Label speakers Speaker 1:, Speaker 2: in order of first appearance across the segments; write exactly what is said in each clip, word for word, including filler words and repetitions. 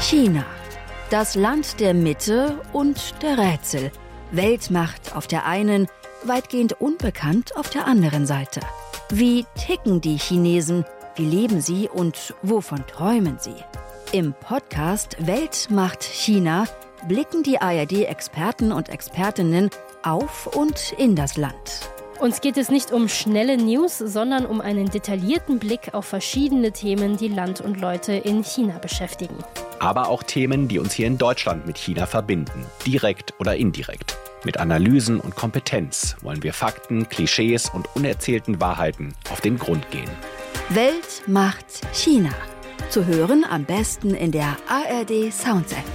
Speaker 1: China. Das Land der Mitte und der Rätsel. Weltmacht auf der einen, weitgehend unbekannt auf der anderen Seite. Wie ticken die Chinesen? Wie leben sie und wovon träumen sie? Im Podcast Weltmacht China blicken die A R D-Experten und Expertinnen auf und in das Land.
Speaker 2: Uns geht es nicht um schnelle News, sondern um einen detaillierten Blick auf verschiedene Themen, die Land und Leute in China beschäftigen.
Speaker 3: Aber auch Themen, die uns hier in Deutschland mit China verbinden, direkt oder indirekt. Mit Analysen und Kompetenz wollen wir Fakten, Klischees und unerzählten Wahrheiten auf den Grund gehen.
Speaker 1: Weltmacht China. Zu hören am besten in der A R D Sounds App.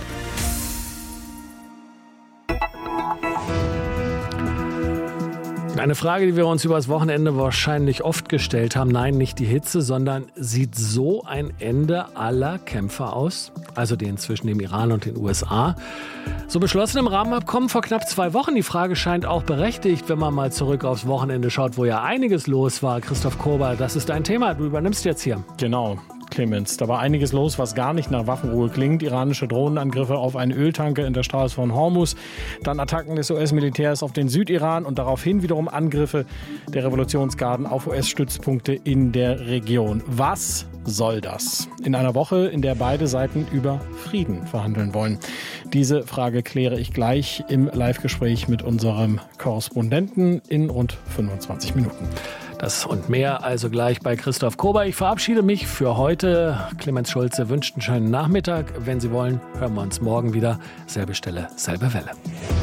Speaker 4: Eine Frage, die wir uns über das Wochenende wahrscheinlich oft gestellt haben. Nein, nicht die Hitze, sondern sieht so ein Ende aller Kämpfe aus? Also den zwischen dem Iran und den U S A. So beschlossen im Rahmenabkommen vor knapp zwei Wochen. Die Frage scheint auch berechtigt, wenn man mal zurück aufs Wochenende schaut, wo ja einiges los war. Christoph Kober, das ist dein Thema. Du übernimmst jetzt hier.
Speaker 5: Genau. Clemens, da war einiges los, was gar nicht nach Waffenruhe klingt. Iranische Drohnenangriffe auf einen Öltanker in der Straße von Hormuz, dann Attacken des U S-Militärs auf den Südiran und daraufhin wiederum Angriffe der Revolutionsgarden auf U S-Stützpunkte in der Region. Was soll das? In einer Woche, in der beide Seiten über Frieden verhandeln wollen. Diese Frage kläre ich gleich im Live-Gespräch mit unserem Korrespondenten in rund fünfundzwanzig Minuten.
Speaker 4: Das und mehr also gleich bei Christoph Kober. Ich verabschiede mich für heute. Clemens Schulze wünscht einen schönen Nachmittag. Wenn Sie wollen, hören wir uns morgen wieder. Selbe Stelle, selbe Welle.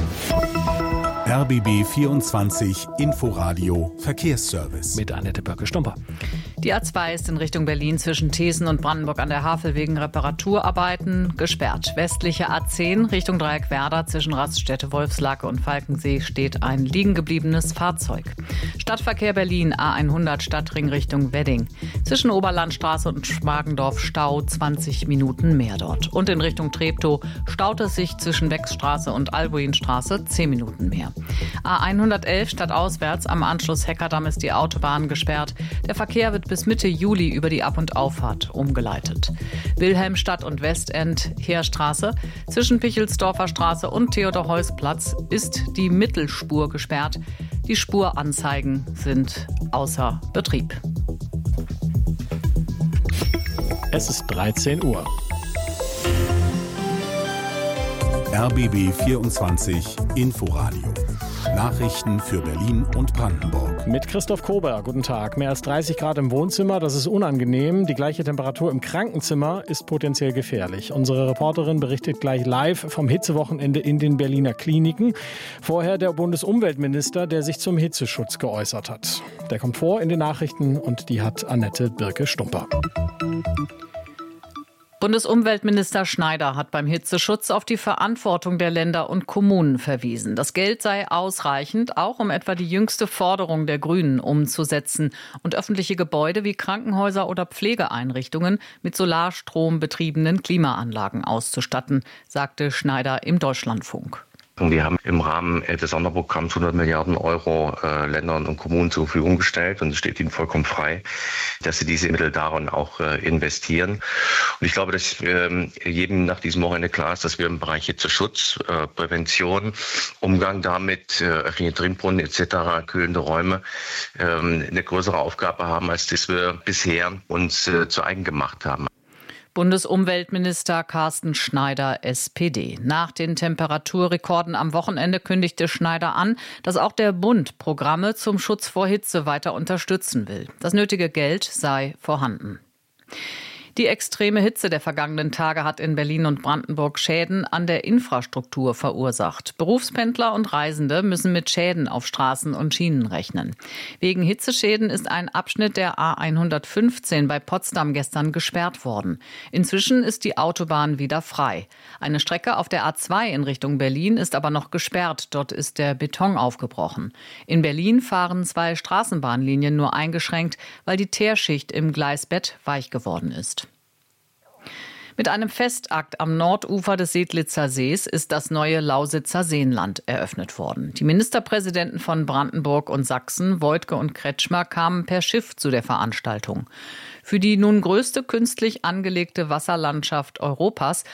Speaker 6: R B B vierundzwanzig Inforadio Verkehrsservice.
Speaker 4: Mit Annette Böcke-Stumper.
Speaker 7: Die A zwei ist in Richtung Berlin zwischen Thesen und Brandenburg an der Havel wegen Reparaturarbeiten gesperrt. Westliche A zehn Richtung Dreieck Werder zwischen Raststätte Wolfslake und Falkensee steht ein liegen gebliebenes Fahrzeug. Stadtverkehr Berlin A hundert Stadtring Richtung Wedding. Zwischen Oberlandstraße und Schmargendorf Stau zwanzig Minuten mehr dort. Und in Richtung Treptow staut es sich zwischen Wechsstraße und Albuinstraße zehn Minuten mehr. A hundertelf stadtauswärts am Anschluss Heckerdamm ist die Autobahn gesperrt. Der Verkehr wird bis Mitte Juli über die Ab- und Auffahrt umgeleitet. Wilhelmstadt und Westend Heerstraße zwischen Pichelsdorfer Straße und Theodor-Heuss-Platz ist die Mittelspur gesperrt. Die Spuranzeigen sind außer Betrieb.
Speaker 5: Es ist dreizehn Uhr.
Speaker 6: R B B vierundzwanzig Inforadio. Nachrichten für Berlin und Brandenburg.
Speaker 5: Mit Christoph Kober, guten Tag. Mehr als dreißig Grad im Wohnzimmer, das ist unangenehm. Die gleiche Temperatur im Krankenzimmer ist potenziell gefährlich. Unsere Reporterin berichtet gleich live vom Hitzewochenende in den Berliner Kliniken. Vorher der Bundesumweltminister, der sich zum Hitzeschutz geäußert hat. Der kommt vor in den Nachrichten und die hat Annette Birke-Stumper.
Speaker 7: Bundesumweltminister Schneider hat beim Hitzeschutz auf die Verantwortung der Länder und Kommunen verwiesen. Das Geld sei ausreichend, auch um etwa die jüngste Forderung der Grünen umzusetzen und öffentliche Gebäude wie Krankenhäuser oder Pflegeeinrichtungen mit Solarstrom betriebenen Klimaanlagen auszustatten, sagte Schneider im Deutschlandfunk.
Speaker 8: Wir haben im Rahmen des Sonderprogramms hundert Milliarden Euro äh, Ländern und Kommunen zur Verfügung gestellt und es steht ihnen vollkommen frei, dass sie diese Mittel darin auch äh, investieren. Und ich glaube, dass äh, jedem nach diesem Wochenende klar ist, dass wir im Bereich Hitzeschutz, äh, Prävention, Umgang damit, äh, öffentliche Trinkbrunnen et cetera, kühlende Räume, äh, eine größere Aufgabe haben, als das wir bisher uns äh, zu eigen gemacht haben.
Speaker 7: Bundesumweltminister Carsten Schneider, S P D. Nach den Temperaturrekorden am Wochenende kündigte Schneider an, dass auch der Bund Programme zum Schutz vor Hitze weiter unterstützen will. Das nötige Geld sei vorhanden. Die extreme Hitze der vergangenen Tage hat in Berlin und Brandenburg Schäden an der Infrastruktur verursacht. Berufspendler und Reisende müssen mit Schäden auf Straßen und Schienen rechnen. Wegen Hitzeschäden ist ein Abschnitt der A hundertfünfzehn bei Potsdam gestern gesperrt worden. Inzwischen ist die Autobahn wieder frei. Eine Strecke auf der A zwei in Richtung Berlin ist aber noch gesperrt. Dort ist der Beton aufgebrochen. In Berlin fahren zwei Straßenbahnlinien nur eingeschränkt, weil die Teerschicht im Gleisbett weich geworden ist. Mit einem Festakt am Nordufer des Sedlitzer Sees ist das neue Lausitzer Seenland eröffnet worden. Die Ministerpräsidenten von Brandenburg und Sachsen, Woidke und Kretschmer, kamen per Schiff zu der Veranstaltung. Für die nun größte künstlich angelegte Wasserlandschaft Europas